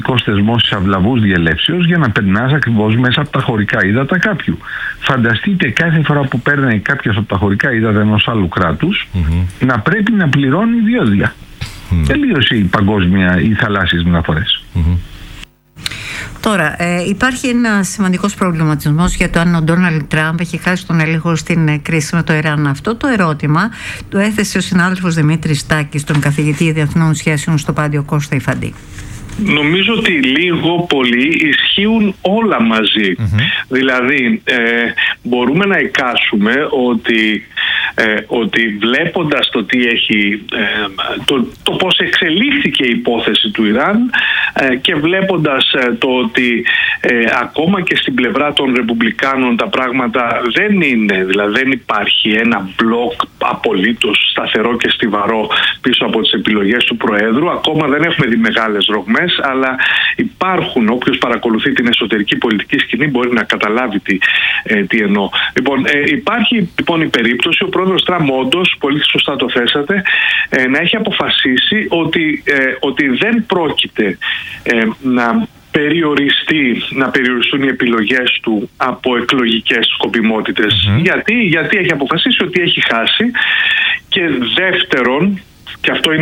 θεσμός της αυλαβούς διελεύσεως για να περνάς ακριβώς μέσα από τα χωρικά ύδατα κάποιου. Φανταστείτε κάθε φορά που παίρνει κάποιος από τα χωρικά ύδατα ενός άλλου κράτους να πρέπει να πληρώνει διόδια. Τελείωσε η παγκόσμια, οι θαλάσσιες μεταφορές. Τώρα, υπάρχει ένα σημαντικός προβληματισμός για το αν ο Ντόναλντ Τραμπ έχει χάσει τον έλεγχο στην κρίση με το Ιράν. Αυτό το ερώτημα το έθεσε ο συνάδελφος Δημήτρης Τάκης, τον καθηγητή διεθνών σχέσεων στο Πάντιο Κώστα Ιφαντή. Νομίζω ότι λίγο πολύ ισχύουν όλα μαζί. Δηλαδή, μπορούμε να εικάσουμε ότι βλέποντας το τι έχει, το πώς εξελίχθηκε η υπόθεση του Ιράν και βλέποντας το ότι ακόμα και στην πλευρά των Ρεπουμπλικάνων τα πράγματα δεν είναι, δηλαδή δεν υπάρχει ένα μπλοκ απολύτως σταθερό και στιβαρό πίσω από τις επιλογές του Προέδρου. Ακόμα δεν έχουμε δει μεγάλες ρογμές, αλλά υπάρχουν, όποιος παρακολουθεί την εσωτερική πολιτική σκηνή μπορεί να καταλάβει τι εννοώ. Λοιπόν, υπάρχει λοιπόν η περίπτωση ο πρόεδρος Τραμπ, όντως, πολύ σωστά το θέσατε, να έχει αποφασίσει ότι δεν πρόκειται να περιοριστούν οι επιλογές του από εκλογικές σκοπιμότητες. Γιατί έχει αποφασίσει ότι έχει χάσει, και δεύτερον, και αυτό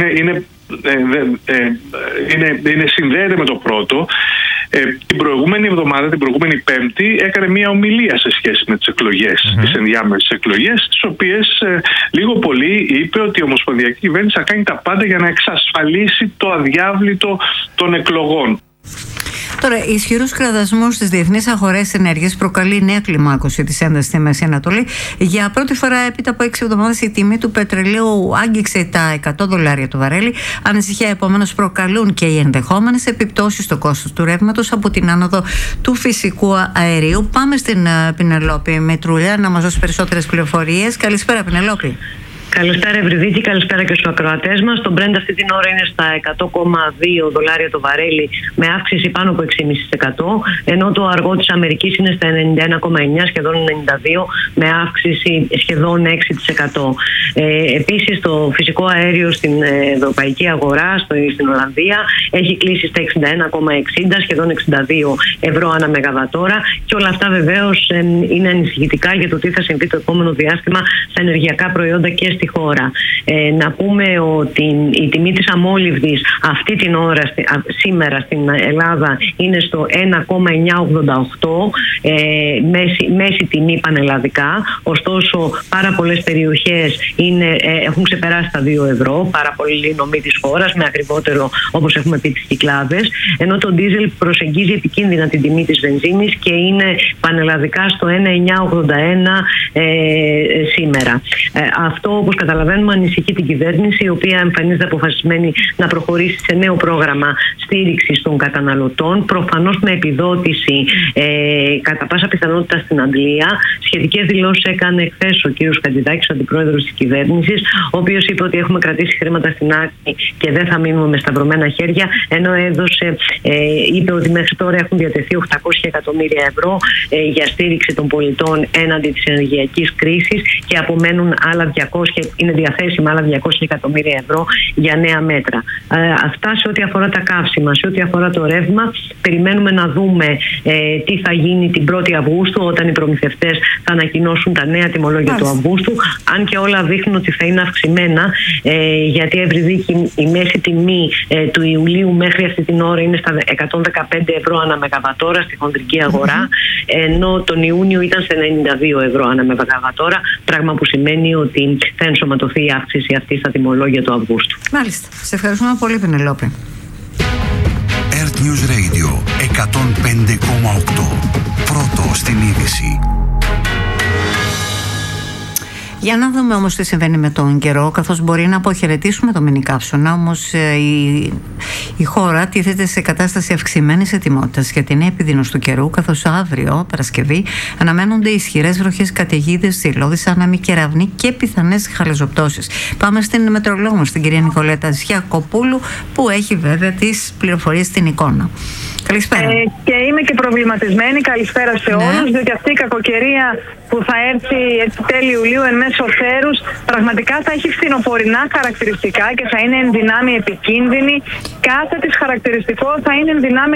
συνδέεται με το πρώτο, την προηγούμενη εβδομάδα, την προηγούμενη Πέμπτη, έκανε μια ομιλία σε σχέση με τις εκλογές, τις ενδιάμεσες εκλογές, τις οποίες λίγο πολύ είπε ότι η Ομοσπονδιακή Κυβέρνηση θα κάνει τα πάντα για να εξασφαλίσει το αδιάβλητο των εκλογών. Τώρα, ισχυρός κραδασμός στις διεθνείς αγορές ενέργειας προκαλεί νέα κλιμάκωση της έντασης στη Μέση Ανατολή. Για πρώτη φορά έπειτα από 6 εβδομάδες η τιμή του πετρελαίου άγγιξε τα $100 το βαρέλι. Ανησυχία επομένως προκαλούν και οι ενδεχόμενες επιπτώσεις στο κόστος του ρεύματος από την άνοδο του φυσικού αερίου. Πάμε στην Πινελόπη Μητρούλια να μας δώσει περισσότερες πληροφορίες. Καλησπέρα, Πινελόπη. Καλησπέρα, Ευρυδίκη, καλησπέρα και στους ακροατές μας. Το Brent αυτή την ώρα είναι στα $100,2 το βαρέλι, με αύξηση πάνω από 6,5%, ενώ το αργό της Αμερικής είναι στα 91,9, σχεδόν 92, με αύξηση σχεδόν 6%. Επίσης, το φυσικό αέριο στην ευρωπαϊκή αγορά, στην Ολλανδία, έχει κλείσει στα 61,60, σχεδόν 62 ευρώ ανά μεγαβατόρα, και όλα αυτά βεβαίως είναι ανησυχητικά για το τι θα συμβεί το επόμενο διάστημα στα ενεργειακά προϊόντα και στη χώρα. Να πούμε ότι η τιμή της αμόλυβδης αυτή την ώρα, σήμερα στην Ελλάδα, είναι στο 1,988, μέση τιμή πανελλαδικά. Ωστόσο, πάρα πολλές περιοχές έχουν ξεπεράσει τα 2 ευρώ, πάρα πολλοί νομοί της χώρας, με ακριβότερο, όπως έχουμε πει, τις Κυκλάδες, ενώ το ντίζελ προσεγγίζει επικίνδυνα την τιμή της βενζίνης και είναι πανελλαδικά στο 1,981 σήμερα. Αυτό, όπως καταλαβαίνουμε, ανησυχεί την κυβέρνηση, η οποία εμφανίζεται αποφασισμένη να προχωρήσει σε νέο πρόγραμμα στήριξης των καταναλωτών, προφανώς με επιδότηση κατά πάσα πιθανότητα στην Αγγλία. Σχετικές δηλώσεις έκανε εχθές ο κ. Χατζηδάκης, ο αντιπρόεδρος της κυβέρνησης, ο οποίος είπε ότι έχουμε κρατήσει χρήματα στην άκρη και δεν θα μείνουμε με σταυρωμένα χέρια, ενώ είπε ότι μέχρι τώρα έχουν διατεθεί 800 εκατομμύρια ευρώ για στήριξη των πολιτών έναντι της ενεργειακής κρίσης, και απομένουν άλλα 200, είναι διαθέσιμα άλλα 200 εκατομμύρια ευρώ για νέα μέτρα. Αυτά σε ό,τι αφορά τα καύσιμα. Σε ό,τι αφορά το ρεύμα, περιμένουμε να δούμε τι θα γίνει την 1η Αυγούστου, όταν οι προμηθευτές θα ανακοινώσουν τα νέα τιμολόγια του Αυγούστου, αν και όλα δείχνουν ότι θα είναι αυξημένα, γιατί η μέση τιμή του Ιουλίου μέχρι αυτή την ώρα είναι στα 115 ευρώ ανά μεγαβατόρα στη χονδρική αγορά, ενώ τον Ιούνιο ήταν σε 92 ευρώ ανά μεγαβατόρα, πράγμα που σημαίνει ότι θα ενσωματωθεί η αύξηση αυτή στα τιμολόγια του Αυγούστου. Μάλιστα. Σε ευχαριστούμε πολύ, Πινελόπη. Earth News Radio 105,8. Πρώτο στην είδηση. Για να δούμε όμως τι συμβαίνει με τον καιρό, καθώς μπορεί να αποχαιρετήσουμε το μινικαύσωνα, όμως η χώρα τίθεται σε κατάσταση αυξημένης ετοιμότητας για την επιδείνωση του καιρού, καθώς αύριο, Παρασκευή, αναμένονται ισχυρές βροχές, καταιγίδες, τσιλώδεις, άναμοι, κεραυνοί και πιθανές χαλαζοπτώσεις. Πάμε στην μετεωρολόγο μας, την κυρία Νικολέτα Σιακοπούλου, που έχει βέβαια τις πληροφορίες στην εικόνα. Καλησπέρα. Και είμαι και προβληματισμένη. Καλησπέρα σε όλους, διότι αυτή η κακοκαιρία που θα έρθει τέλη Ιουλίου εν μέσω θέρους πραγματικά θα έχει φθινοπορεινά χαρακτηριστικά και θα είναι εν δυνάμει επικίνδυνη. Κάθε της χαρακτηριστικό θα είναι εν δυνάμει